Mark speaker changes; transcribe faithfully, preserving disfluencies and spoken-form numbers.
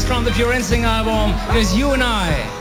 Speaker 1: from the Pure Instinct album is You and I.